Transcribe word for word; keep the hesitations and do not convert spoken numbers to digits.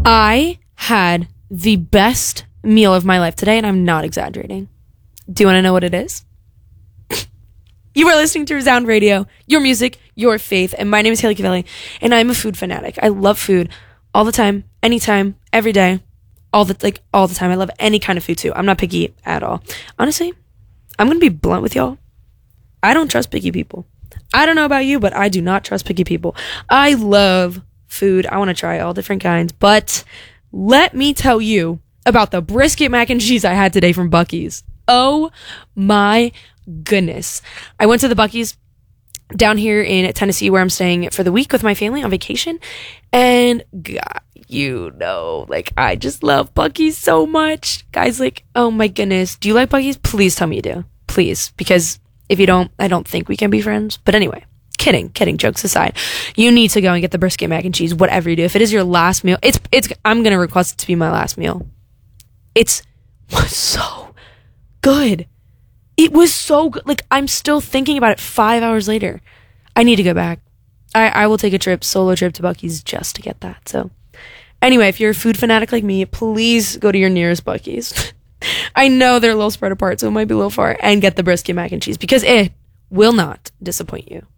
I had the best meal of my life today, and I'm not exaggerating. Do you want to know what it is? You are listening to Resound Radio, your music, your faith, and my name is Haley Cavelli, and I'm a food fanatic. I love food all the time, anytime, every day, all the like all the time. I love any kind of food too. I'm not picky at all. Honestly, I'm gonna be blunt with y'all. I don't trust picky people. I don't know about you, but I do not trust picky people. I love food. I want to try all different kinds, but let me tell you about the brisket mac and cheese I had today from Buc-ee's. Oh my goodness. I went to the Buc-ee's down here in Tennessee where I'm staying for the week with my family on vacation, and God, you know, like, I just love Buc-ee's so much. Guys, like, oh my goodness. Do you like Buc-ee's? Please tell me you do. Please, because if you don't, I don't think we can be friends. But anyway, kidding, kidding, jokes aside, you need to go and get the brisket mac and cheese, whatever you do. If it is your last meal, it's, it's, I'm going to request it to be my last meal. It's so good. It was so good. Like, I'm still thinking about it five hours later. I need to go back. I, I will take a trip, solo trip to Buc-ee's just to get that. So anyway, if you're a food fanatic like me, please go to your nearest Buc-ee's. I know they're a little spread apart, so it might be a little far, and get the brisket mac and cheese because it will not disappoint you.